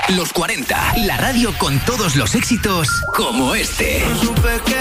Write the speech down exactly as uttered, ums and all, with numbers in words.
Los cuarenta, la radio con todos los éxitos como este. No supe que